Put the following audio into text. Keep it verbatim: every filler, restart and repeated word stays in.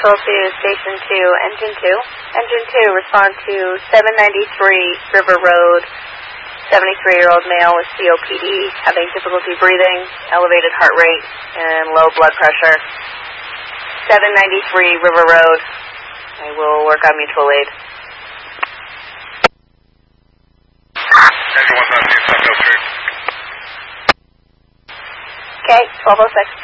Central to Station two, Engine two. Engine two, respond to seven ninety-three River Road, seventy-three-year-old male with C O P D, having difficulty breathing, elevated heart rate, and low blood pressure. seven ninety-three River Road. I will work on mutual aid. Okay, twelve oh six.